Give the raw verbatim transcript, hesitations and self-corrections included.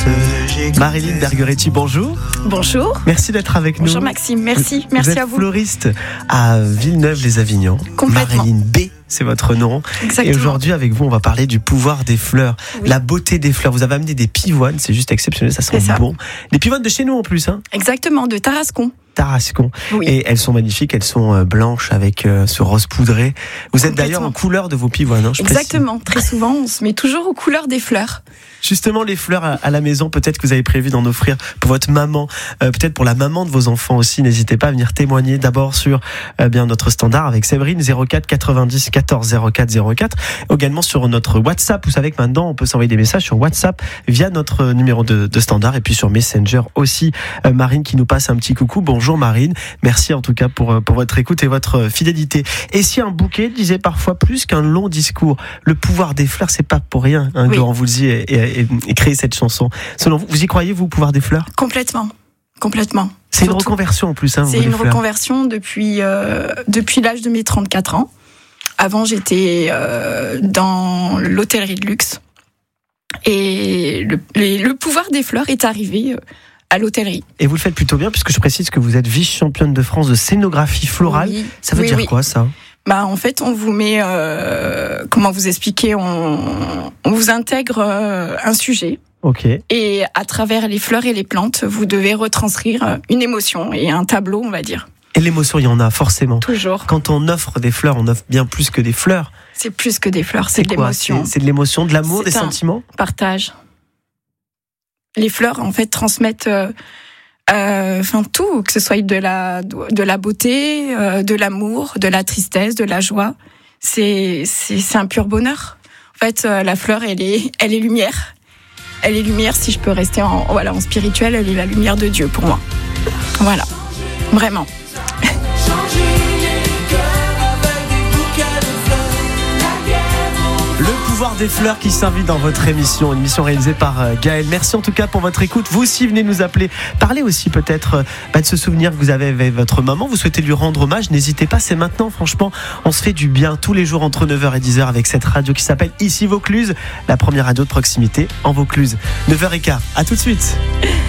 Marilyn Bergoretti, bonjour. Bonjour. Merci d'être avec Bonjour nous. Bonjour Maxime, merci. Vous merci êtes à vous. Floriste à Villeneuve-les-Avignon. Complètement. Marilyn B, c'est votre nom. Exactement. Et aujourd'hui, avec vous, on va parler du pouvoir des fleurs, oui. la beauté des fleurs. Vous avez amené des pivoines, c'est juste exceptionnel, ça sent ça. bon. Des pivoines de chez nous en plus, hein. Exactement, de Tarascon. Tarascon. Oui. Et elles sont magnifiques, elles sont blanches avec euh, ce rose poudré. Vous êtes d'ailleurs en couleur de vos pivoines, hein, je Exactement, précise. très souvent, on se met toujours aux couleurs des fleurs. Justement, les fleurs à la maison, peut-être que vous avez prévu d'en offrir pour votre maman, euh, peut-être pour la maman de vos enfants aussi. N'hésitez pas à venir témoigner d'abord sur euh, bien notre standard avec Séverine, zéro quatre quatre-vingt-dix quatorze zéro quatre zéro quatre. Également sur notre WhatsApp. Vous savez que maintenant, on peut s'envoyer des messages sur WhatsApp via notre numéro de, de standard et puis sur Messenger aussi. Euh, Marine qui nous passe un petit coucou. Bonjour Marine. Merci en tout cas pour, pour votre écoute et votre fidélité. Et si un bouquet disait parfois plus qu'un long discours, le pouvoir des fleurs, c'est pas pour rien, hein, oui. Laurent Voulzy et, et, et, et créer cette chanson. Selon vous, vous y croyez, vous, au pouvoir des fleurs ? Complètement, complètement. C'est Surtout, une reconversion en plus, hein, c'est vous, une les fleurs. reconversion depuis, euh, depuis l'âge de mes trente-quatre ans. Avant, j'étais euh, dans l'hôtellerie de luxe. Et le, les, le pouvoir des fleurs est arrivé euh, à l'hôtellerie. Et vous le faites plutôt bien, puisque je précise que vous êtes vice-championne de France de scénographie florale. Oui, ça veut oui, dire oui. quoi, ça ? Bah, en fait, on vous met, euh, comment vous expliquer, on, on vous intègre euh, un sujet. Ok. Et à travers les fleurs et les plantes, vous devez retranscrire une émotion et un tableau, on va dire. Et l'émotion, il y en a forcément. Toujours. Quand on offre des fleurs, on offre bien plus que des fleurs. C'est plus que des fleurs, c'est, c'est de quoi l'émotion. C'est, c'est de l'émotion, de l'amour, c'est des sentiments ? Partage. Les fleurs, en fait, transmettent euh, euh, enfin, tout, que ce soit de la, de la beauté, euh, de l'amour, de la tristesse, de la joie. C'est, c'est, c'est un pur bonheur. En fait, euh, la fleur, elle est, elle est lumière. Elle est lumière, si je peux rester en, voilà, en spirituel, elle est la lumière de Dieu pour moi. Voilà, vraiment. Le pouvoir des fleurs qui s'invite dans votre émission, une émission réalisée par Gaël. Merci en tout cas pour votre écoute. Vous aussi venez nous appeler. Parlez aussi peut-être bah, de ce souvenir que vous avez avec votre maman. Vous souhaitez lui rendre hommage, n'hésitez pas, c'est maintenant. Franchement, on se fait du bien tous les jours entre neuf heures et dix heures avec cette radio qui s'appelle Ici Vaucluse, la première radio de proximité en Vaucluse. neuf heures quinze, à tout de suite.